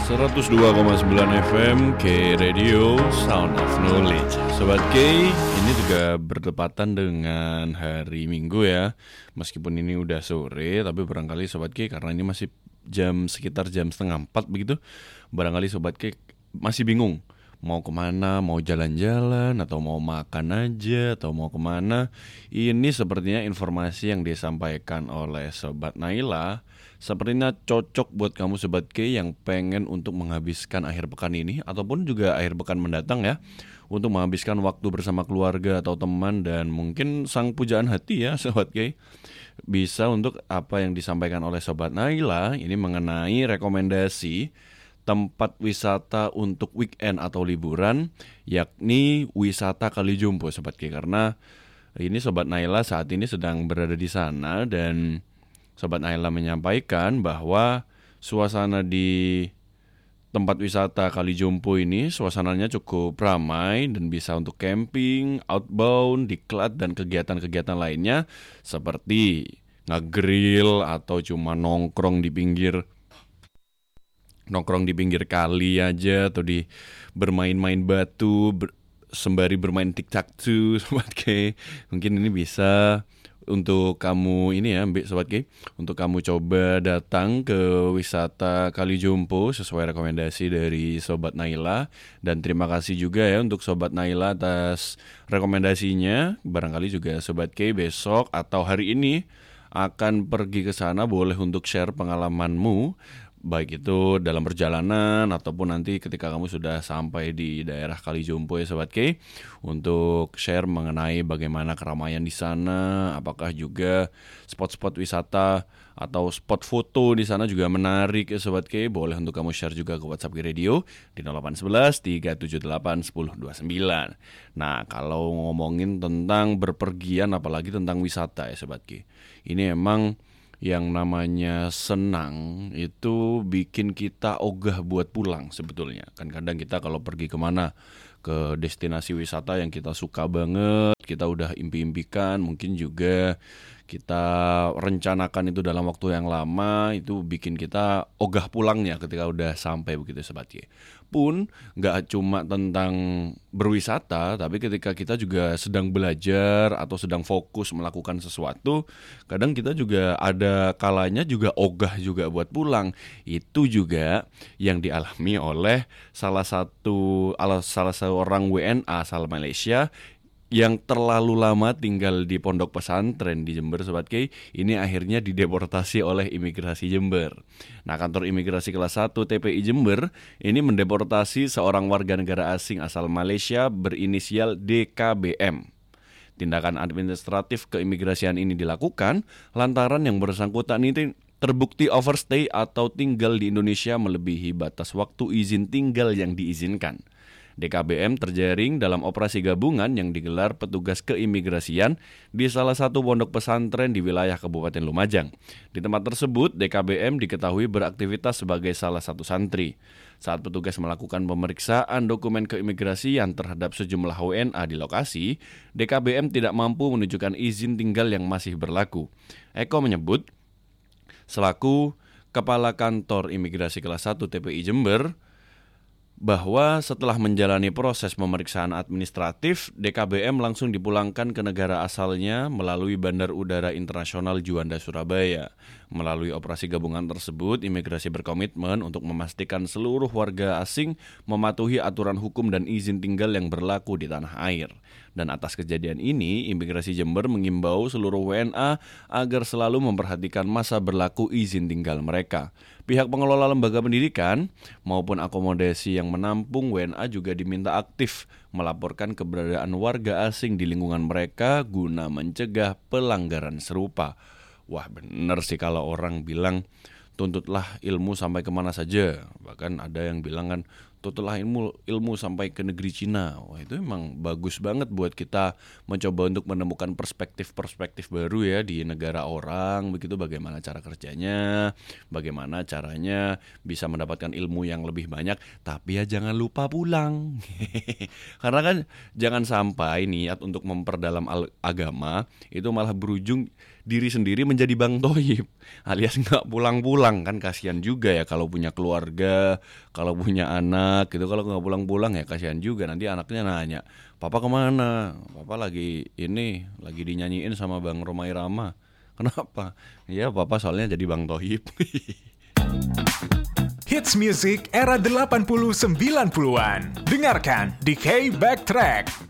102,9 FM K Radio Sound of Knowledge. Sobat K, ini juga bertepatan dengan hari Minggu ya. Meskipun ini udah sore, tapi barangkali Sobat K, karena ini masih sekitar jam 3:30 begitu, barangkali Sobat K masih bingung mau kemana, mau jalan-jalan, atau mau makan aja, atau mau kemana. Ini sepertinya informasi yang disampaikan oleh Sobat Naila sepertinya cocok buat kamu Sobat K yang pengen untuk menghabiskan akhir pekan ini ataupun juga akhir pekan mendatang ya, untuk menghabiskan waktu bersama keluarga atau teman dan mungkin sang pujaan hati ya Sobat K. Bisa untuk apa yang disampaikan oleh Sobat Naila ini mengenai rekomendasi tempat wisata untuk weekend atau liburan, yakni wisata Kalijumpo Sobat K. Karena ini Sobat Naila saat ini sedang berada di sana dan Sobat Naila menyampaikan bahwa suasana di tempat wisata Kalijumpo ini suasananya cukup ramai dan bisa untuk camping, outbound, diklat dan kegiatan-kegiatan lainnya seperti nge-grill atau cuma nongkrong di pinggir kali aja atau di bermain-main batu sembari bermain tic-tac-toe Sobat K. Mungkin ini bisa untuk kamu ini ya Sobat K, untuk kamu coba datang ke wisata Kalijumpo sesuai rekomendasi dari Sobat Naila. Dan terima kasih juga ya untuk Sobat Naila atas rekomendasinya. Barangkali juga Sobat K besok atau hari ini akan pergi ke sana, boleh untuk share pengalamanmu, baik itu dalam perjalanan ataupun nanti ketika kamu sudah sampai di daerah Kalijumpo ya Sobat K, untuk share mengenai bagaimana keramaian di sana, apakah juga spot-spot wisata atau spot foto di sana juga menarik ya Sobat K. Boleh untuk kamu share juga ke WhatsApp K Radio di 0811 378 1029. Nah, kalau ngomongin tentang berpergian apalagi tentang wisata ya Sobat K, ini emang yang namanya senang itu bikin kita ogah buat pulang sebetulnya. Kan kadang kita kalau pergi kemana, ke destinasi wisata yang kita suka banget, kita udah impi-impikan, mungkin juga kita rencanakan itu dalam waktu yang lama, itu bikin kita ogah pulangnya ketika udah sampai begitu Sobat K. Pun gak cuma tentang berwisata, tapi ketika kita juga sedang belajar atau sedang fokus melakukan sesuatu, kadang kita juga ada kalanya juga ogah juga buat pulang. Itu juga yang dialami oleh salah seorang WNA asal Malaysia yang terlalu lama tinggal di pondok pesantren di Jember Sobat K. Ini akhirnya dideportasi oleh imigrasi Jember. Nah, kantor imigrasi kelas 1 TPI Jember ini mendeportasi seorang warga negara asing asal Malaysia berinisial DKBM. Tindakan administratif keimigrasian ini dilakukan lantaran yang bersangkutan ini terbukti overstay atau tinggal di Indonesia melebihi batas waktu izin tinggal yang diizinkan. DKBM terjaring dalam operasi gabungan yang digelar petugas keimigrasian di salah satu pondok pesantren di wilayah Kabupaten Lumajang. Di tempat tersebut, DKBM diketahui beraktivitas sebagai salah satu santri. Saat petugas melakukan pemeriksaan dokumen keimigrasian terhadap sejumlah WNA di lokasi, DKBM tidak mampu menunjukkan izin tinggal yang masih berlaku. Eko menyebut, selaku Kepala Kantor Imigrasi Kelas 1 TPI Jember, bahwa setelah menjalani proses pemeriksaan administratif, DKBM langsung dipulangkan ke negara asalnya melalui Bandar Udara Internasional Juanda Surabaya. Melalui operasi gabungan tersebut, imigrasi berkomitmen untuk memastikan seluruh warga asing mematuhi aturan hukum dan izin tinggal yang berlaku di tanah air. Dan atas kejadian ini, imigrasi Jember mengimbau seluruh WNA agar selalu memperhatikan masa berlaku izin tinggal mereka. Pihak pengelola lembaga pendidikan maupun akomodasi yang menampung WNA juga diminta aktif melaporkan keberadaan warga asing di lingkungan mereka guna mencegah pelanggaran serupa. Wah, bener sih kalau orang bilang tuntutlah ilmu sampai kemana saja. Bahkan ada yang bilang kan, tutelah ilmu sampai ke negeri Cina. Wah, itu emang bagus banget buat kita mencoba untuk menemukan perspektif-perspektif baru ya di negara orang, begitu bagaimana cara kerjanya, bagaimana caranya bisa mendapatkan ilmu yang lebih banyak, tapi ya jangan lupa pulang. Karena kan jangan sampai niat untuk memperdalam agama itu malah berujung diri sendiri menjadi Bang Toyib, alias nggak pulang-pulang. Kan kasihan juga ya kalau punya keluarga, kalau punya anak gitu, kalau nggak pulang-pulang ya kasihan juga. Nanti anaknya nanya, papa kemana? Papa lagi dinyanyiin sama Bang Romai Rama. Kenapa? Ya papa soalnya jadi Bang Toyib. Hits music era 80 90-an. Dengarkan di K Backtrack.